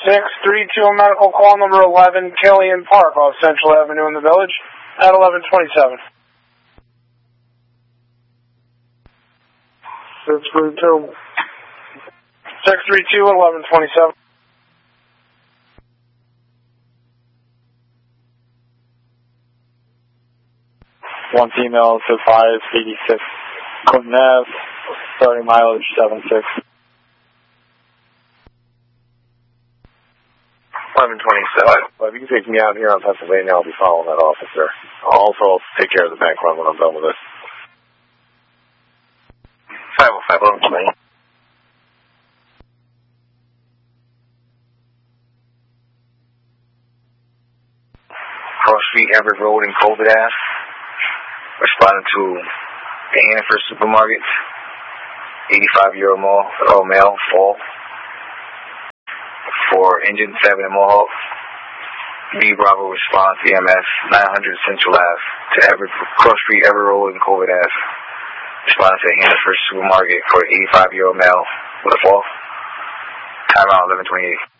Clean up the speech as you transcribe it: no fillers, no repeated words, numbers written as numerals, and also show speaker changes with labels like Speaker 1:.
Speaker 1: 632 medical call number 11, Killian Park off Central Avenue in the Village at 1127. 632 1127.
Speaker 2: One female to 586 Clinton Ave, starting mileage 76.
Speaker 3: 1127. If you can take me out here on Pennsylvania, I'll be following that officer. I'll also take care of the bank run when I'm done with this. 505 1120. Cross Street, Everett Road, and Colbert Ave. Responding to the Hannaford Supermarket. 85-year-old male, fall. For engine 7 in Mohawk. B Bravo response, EMS 900 Central Ave to Everett, Cross Street, Everett Road, and Colbert Ave. Responding to the Hannaford Supermarket for 85-year-old male with a fall. Timeout 1128.